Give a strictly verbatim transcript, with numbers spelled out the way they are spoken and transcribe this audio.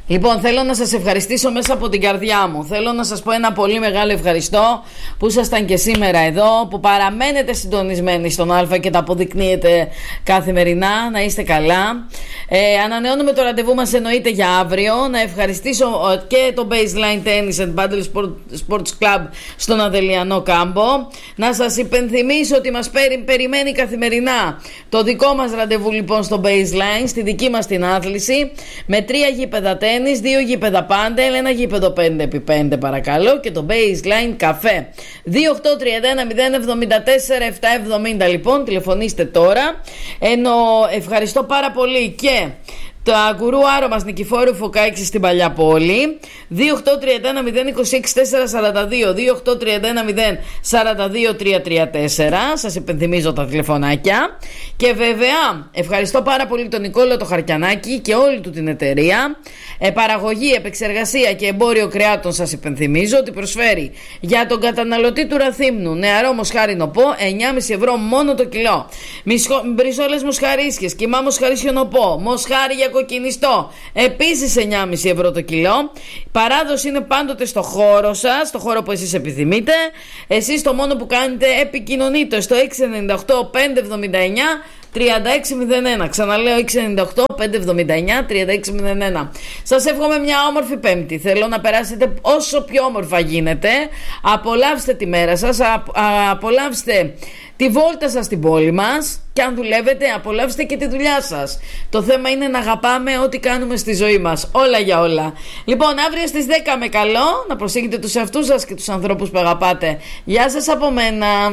Λοιπόν, θέλω να σας ευχαριστήσω μέσα από την καρδιά μου. Θέλω να σας πω ένα πολύ μεγάλο ευχαριστώ που ήσασταν και σήμερα εδώ, που παραμένετε συντονισμένοι στον Α και τα αποδεικνύετε καθημερινά. Να είστε καλά. Ε, ανανεώνουμε το ραντεβού μας, εννοείται, για αύριο. Να ευχαριστήσω και το Baseline Tennis and Paddle Sports Club στον Αδελιανό Κάμπο. Να σας υπενθυμίσω ότι μας περι, περιμένει καθημερινά το δικό μας ραντεβού, λοιπόν, στο Baseline, στη δική μας την άθληση, με τρία γήπεδα τένις, δύο γήπεδα πάντελ, ένα γήπεδο πέντε επί πέντε παρακαλώ, και το Baseline καφέ. Δύο οκτώ τρία ένα μηδέν εβδομήντα τέσσερα επτακόσια εβδομήντα, λοιπόν, τηλεφωνήστε τώρα. Ενώ ευχαριστώ πάρα πολύ και το Γκουρού Άρωμας Νικηφόρου Φωκάκη στην Παλιά Πόλη. Δύο οκτώ τρία ένα μηδέν είκοσι έξι τέσσερα σαράντα δύο, δύο οκτώ τρία ένα μηδέν σαράντα δύο τρία τρία τέσσερα. Σας υπενθυμίζω τα τηλεφωνάκια. Και βέβαια ευχαριστώ πάρα πολύ τον Νικόλο το Χαρκιανάκη και όλη του την εταιρεία. ε, Παραγωγή, επεξεργασία και εμπόριο κρεάτων. Σας υπενθυμίζω ότι προσφέρει για τον καταναλωτή του Ραθύμνου νεαρό μοσχάρινο πω εννιά κόμμα πέντε ευρώ μόνο το κιλό. Μπριζόλες μοσχαρίσιες, κιμά μοσχαρίσιο πω, μοσχάρι για κοκκινιστό, επίσης εννιά κόμμα πέντε ευρώ το κιλό. Παράδοση είναι πάντοτε στο χώρο σας, στο χώρο που εσείς επιθυμείτε. Εσείς το μόνο που κάνετε, επικοινωνείτε στο έξι εννιά οκτώ πέντε εβδομήντα εννιά τριάντα έξι μηδέν ένα. Ξαναλέω, έξι εννιά οκτώ πέντε εβδομήντα εννιά τριάντα έξι μηδέν ένα. Σας εύχομαι μια όμορφη Πέμπτη. Θέλω να περάσετε όσο πιο όμορφα γίνεται. Απολαύστε τη μέρα σας, α, α, απολαύστε τη βόλτα σας στην πόλη μας, και αν δουλεύετε, απολαύστε και τη δουλειά σας. Το θέμα είναι να αγαπάμε ό,τι κάνουμε στη ζωή μας. Όλα για όλα. Λοιπόν, αύριο στις δέκα με καλό να προσέχετε τους εαυτούς σας και τους ανθρώπους που αγαπάτε. Γεια σας από μένα.